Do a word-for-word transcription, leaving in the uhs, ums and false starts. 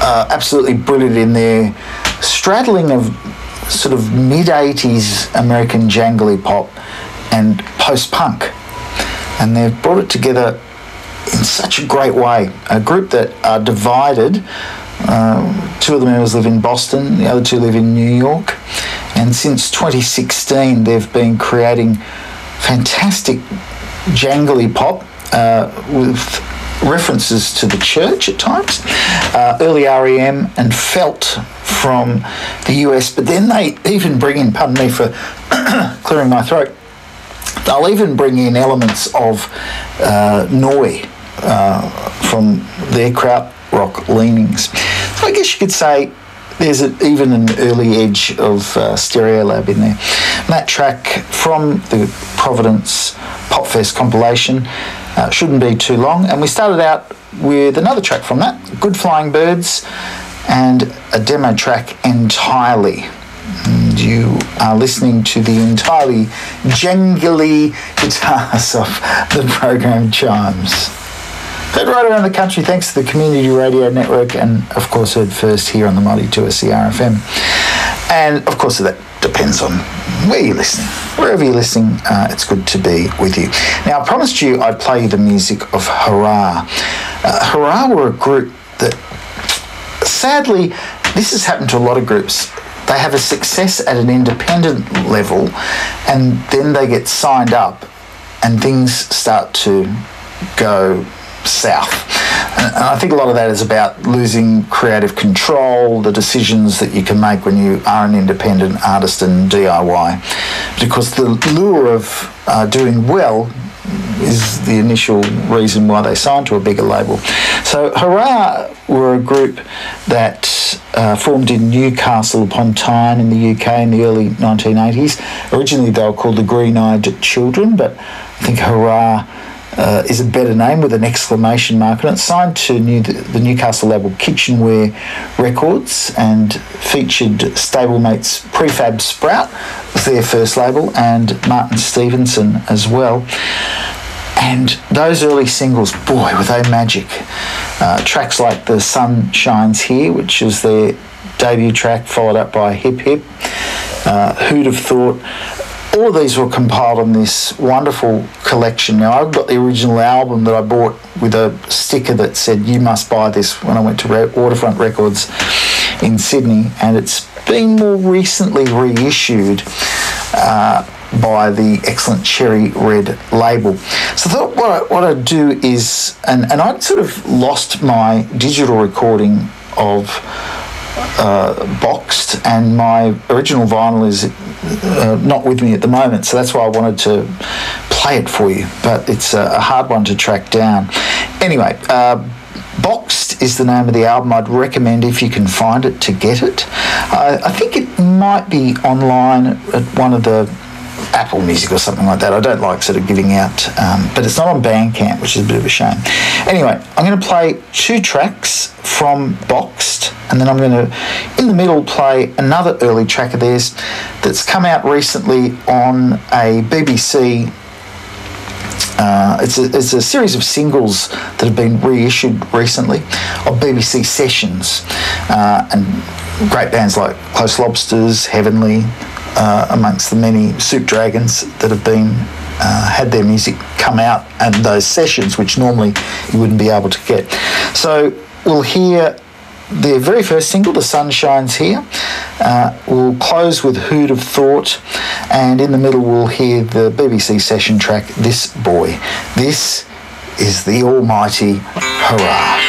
uh, absolutely brilliant in their straddling of sort of mid-eighties American jangly pop and post-punk. And they've brought it together in such a great way. A group that are divided. Uh, two of the members live in Boston, the other two live in New York. And since twenty sixteen, they've been creating fantastic jangly pop uh, with references to the church at times, uh, early R E M and felt from the U S, but then they even bring in, pardon me for clearing my throat, they'll even bring in elements of uh, Noi uh, from their krautrock leanings. So I guess you could say there's a, even an early edge of uh, Stereolab in there. And that track from the Providence Popfest compilation uh, shouldn't be too long. And we started out with another track from that, Good Flying Birds, and a demo track, Entirely. And you are listening to the entirely jangly guitars of the program Chimes. Heard right around the country thanks to the Community Radio Network, and of course heard first here on the Mighty two S C R F M. And of course that depends on where you're listening. Wherever you're listening, uh, it's good to be with you. Now, I promised you I'd play you the music of Hurrah. Uh, Hurrah were a group that, sadly, this has happened to a lot of groups. They have a success at an independent level, and then they get signed up and things start to go south. And I think a lot of that is about losing creative control, the decisions that you can make when you are an independent artist and D I Y. Because the lure of uh, doing well is the initial reason why they signed to a bigger label. So Hurrah were a group that uh, formed in Newcastle upon Tyne in the U K in the early nineteen eighties. Originally they were called the Green-Eyed Children, but I think Hurrah Uh, is a better name with an exclamation mark on it. Signed to New, the Newcastle label Kitchenware Records and featured stablemates Prefab Sprout was their first label, and Martin Stevenson as well. And those early singles, boy, were they magic. Uh, tracks like The Sun Shines Here, which was their debut track, followed up by Hip Hip, uh, Who'd Have Thought. All of these were compiled on this wonderful collection. Now, I've got the original album that I bought with a sticker that said, "You must buy this," when I went to Re- Waterfront Records in Sydney, and it's been more recently reissued uh, by the excellent Cherry Red label. So I thought what, I, what I'd do is, and, and I'd sort of lost my digital recording of Uh, Boxed, and my original vinyl is uh, not with me at the moment, so that's why I wanted to play it for you, but it's a, a hard one to track down. Anyway, uh, Boxed is the name of the album. I'd recommend, if you can find it, to get it. Uh, I think it might be online at one of the Apple Music or something like that. I don't like sort of giving out, um, but it's not on Bandcamp, which is a bit of a shame. Anyway, I'm going to play two tracks from Boxed, and then I'm going to, in the middle, play another early track of theirs that's come out recently on a B B C. Uh, it's, a, it's a series of singles that have been reissued recently of B B C Sessions, uh, and great bands like Close Lobsters, Heavenly, Uh, amongst the many Soup Dragons that have been uh, had their music come out, and those sessions which normally you wouldn't be able to get. So we'll hear their very first single, The Sun Shines Here. Uh, we'll close with Who'd Have Thought, and in the middle we'll hear the B B C session track, This Boy. This is the almighty Hurrah.